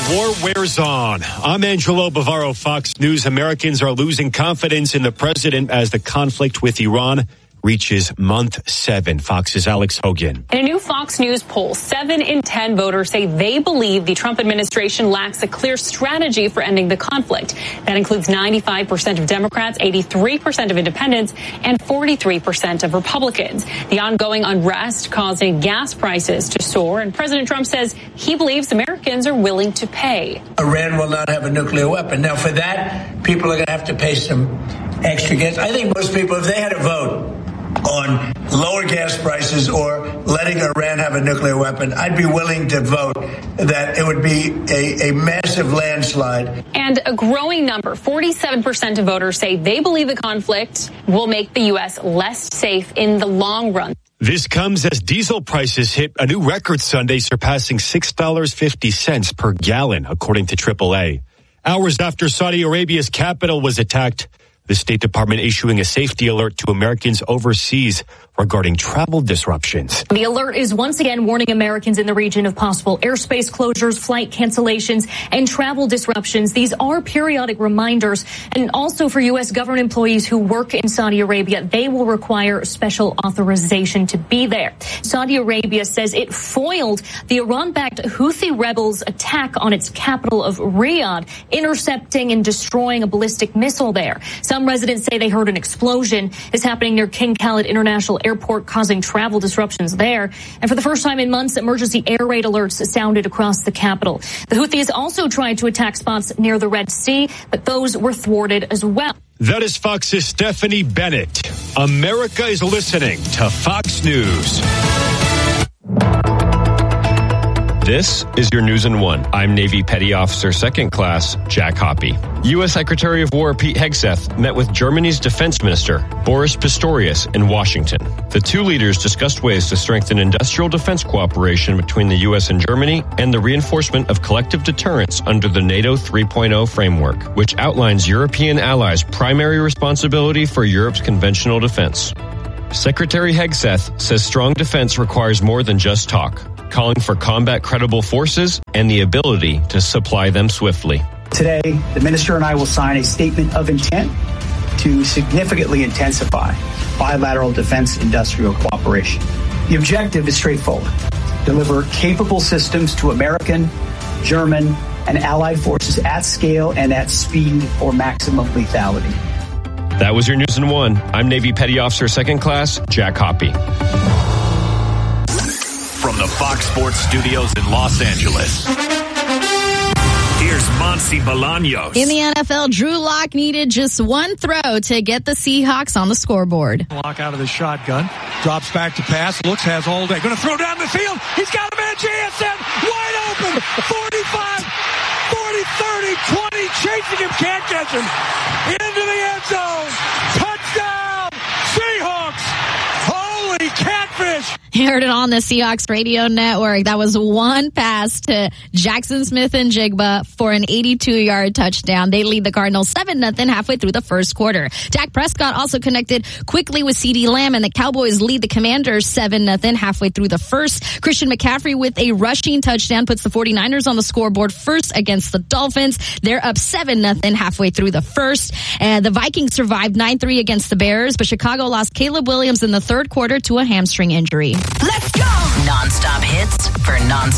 War wears on. I'm Angelo Bavaro, Fox News. Americans are losing confidence in the president as the conflict with Iran reaches month 7. Fox's Alex Hogan. In a new Fox News poll, 7 in 10 voters say they believe the Trump administration lacks a clear strategy for ending the conflict. That includes 95% of Democrats, 83% of independents, and 43% of Republicans. The ongoing unrest causing gas prices to soar, and President Trump says he believes Americans are willing to pay. Iran will not have a nuclear weapon. Now, for that, people are going to have to pay some extra gas. I think most people, if they had a vote on lower gas prices or letting Iran have a nuclear weapon, I'd be willing to vote that it would be a massive landslide. And a growing number, 47% of voters say they believe the conflict will make the U.S. less safe in the long run. This comes as diesel prices hit a new record Sunday, surpassing $6.50 per gallon, according to AAA. Hours after Saudi Arabia's capital was attacked, the State Department issuing a safety alert to Americans overseas regarding travel disruptions. The alert is once again warning Americans in the region of possible airspace closures, flight cancellations, and travel disruptions. These are periodic reminders. And also for U.S. government employees who work in Saudi Arabia, they will require special authorization to be there. Saudi Arabia says it foiled the Iran-backed Houthi rebels' attack on its capital of Riyadh, intercepting and destroying a ballistic missile there. Some residents say they heard an explosion is happening near King Khalid International Airport, causing travel disruptions there. And for the first time in months, emergency air raid alerts sounded across the capital. The Houthis also tried to attack spots near the Red Sea, but those were thwarted as well. That is Fox's Stephanie Bennett. America is listening to Fox News. This is your News in 1. I'm Navy Petty Officer 2nd Class Jack Hoppy. U.S. Secretary of War Pete Hegseth met with Germany's Defense Minister Boris Pistorius in Washington. The two leaders discussed ways to strengthen industrial defense cooperation between the U.S. and Germany and the reinforcement of collective deterrence under the NATO 3.0 framework, which outlines European allies' primary responsibility for Europe's conventional defense. Secretary Hegseth says strong defense requires more than just talk, calling for combat-credible forces and the ability to supply them swiftly. Today, the minister and I will sign a statement of intent to significantly intensify bilateral defense industrial cooperation. The objective is straightforward: deliver capable systems to American, German, and allied forces at scale and at speed for maximum lethality. That was your News in 1. I'm Navy Petty Officer 2nd Class Jack Hoppy. From the Fox Sports Studios in Los Angeles, here's Monty Bolaños. In the NFL, Drew Lock needed just one throw to get the Seahawks on the scoreboard. Lock out of the shotgun, drops back to pass, looks, has all day. Going to throw down the field. He's got a man, JSN, wide open, 45, 40, 30, 20, chasing him, can't catch him. Into the end zone. Touchdown, Seahawks. Holy catfish. You heard it on the Seahawks radio network. That was one pass to Jackson Smith and Jigba for an 82-yard touchdown. They lead the Cardinals 7-0 halfway through the first quarter. Dak Prescott also connected quickly with CeeDee Lamb, and the Cowboys lead the Commanders 7-0 halfway through the first. Christian McCaffrey with a rushing touchdown puts the 49ers on the scoreboard first against the Dolphins. They're up 7-0 halfway through the first. And the Vikings survived 9-3 against the Bears, but Chicago lost Caleb Williams in the third quarter to a hamstring injury. Let's go! Non-stop hits for non-stop